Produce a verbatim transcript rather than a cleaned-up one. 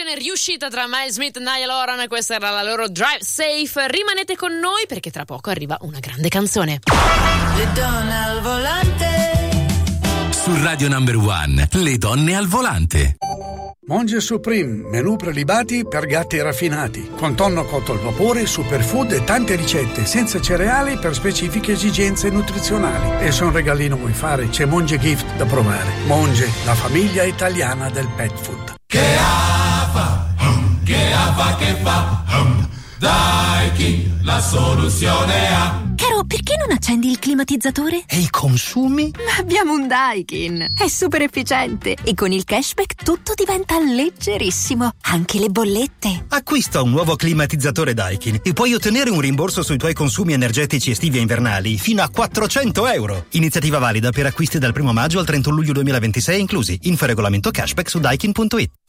collaborazione riuscita tra Miles Smith e Niall Horan, questa era la loro Drive Safe. Rimanete con noi perché tra poco arriva una grande canzone. Le donne al volante. Su Radio Number One, le donne al volante. Monge Supreme, menù prelibati per gatti raffinati, con tonno cotto al vapore, superfood e tante ricette senza cereali per specifiche esigenze nutrizionali. E se un regalino vuoi fare, c'è Monge Gift da provare. Monge, la famiglia italiana del pet food. Che fa, che fa, che fa, Daikin, la soluzione ha. Caro, perché non accendi il climatizzatore? E i consumi? Ma abbiamo un Daikin, è super efficiente e con il cashback tutto diventa leggerissimo, anche le bollette. Acquista un nuovo climatizzatore Daikin e puoi ottenere un rimborso sui tuoi consumi energetici estivi e invernali fino a quattrocento euro. Iniziativa valida per acquisti dal primo maggio al trentuno luglio duemilaventisei inclusi. Info regolamento cashback su daikin punto it.